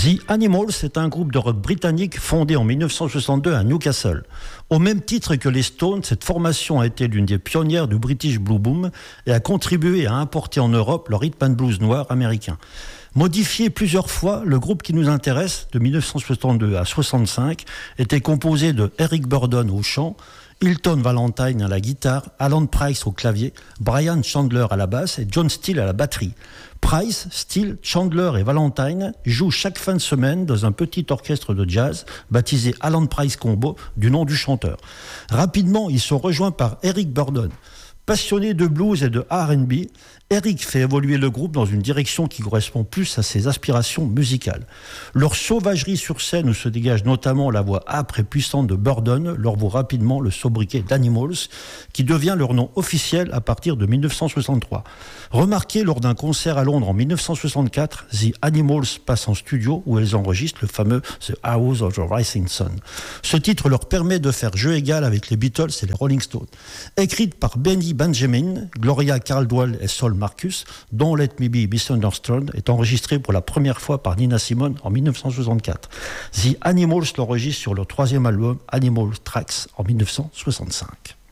The Animals est un groupe de rock britannique fondé en 1962 à Newcastle. Au même titre que les Stones, cette formation a été l'une des pionnières du British Blue Boom et a contribué à importer en Europe le rhythm and blues noir américain. Modifié plusieurs fois, le groupe qui nous intéresse, de 1962 à 65, était composé de Eric Burdon au chant, Hilton Valentine à la guitare, Alan Price au clavier, Brian Chandler à la basse et John Steele à la batterie. Price, Steele, Chandler et Valentine jouent chaque fin de semaine dans un petit orchestre de jazz baptisé Alan Price Combo du nom du chanteur. Rapidement, ils sont rejoints par Eric Burdon. Passionné de blues et de R&B, Eric fait évoluer le groupe dans une direction qui correspond plus à ses aspirations musicales. Leur sauvagerie sur scène, où se dégage notamment la voix âpre et puissante de Burdon, leur vaut rapidement le sobriquet d'Animals, qui devient leur nom officiel à partir de 1963. Remarqué lors d'un concert à Londres en 1964, The Animals passent en studio où elles enregistrent le fameux The House of the Rising Sun. Ce titre leur permet de faire jeu égal avec les Beatles et les Rolling Stones. Écrite par Benny Benjamin, Gloria Caldwell et Sol Marcus, dont Let Me Be Misunderstood est enregistré pour la première fois par Nina Simone en 1964. The Animals l'enregistre sur leur troisième album Animal Tracks en 1965.